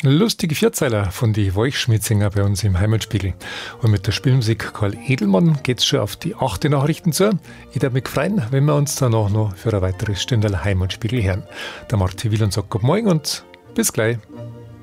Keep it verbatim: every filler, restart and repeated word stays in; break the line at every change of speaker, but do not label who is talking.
Lustige Vierzeiler von die Wolchschmidtsinger bei uns im Heimatspiegel. Und mit der Spielmusik Karl Edelmann geht's schon auf die achte Nachrichten zu. Ich darf mich freuen, wenn wir uns danach noch für ein weiteres Stündel Heimatspiegel hören. Der Martin Wieland sagt Guten Morgen und bis gleich.